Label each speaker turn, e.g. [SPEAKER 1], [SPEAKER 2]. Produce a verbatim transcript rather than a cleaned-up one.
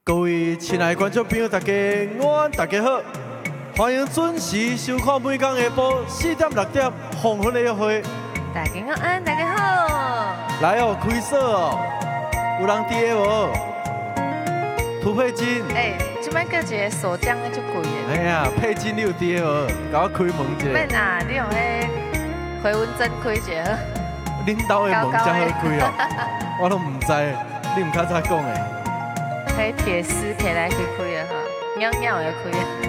[SPEAKER 1] 各位亲爱的观众朋友，大家午安，大家好，欢迎准时收看每天下晡四点六点黄昏的约会。
[SPEAKER 2] 大家午安，大家好。
[SPEAKER 1] 来哦，开锁哦，有人伫的无？涂佩金。
[SPEAKER 2] 哎、欸，即摆个一个锁匠的足贵的。
[SPEAKER 1] 哎呀，佩金你有伫的无？甲我开门一下。
[SPEAKER 2] 免啊，你用迄回纹针开一下。
[SPEAKER 1] 恁兜的门才好开哦，我都唔知，你唔较早讲的。
[SPEAKER 2] 迄铁丝摕来开开的哈，袅袅的开。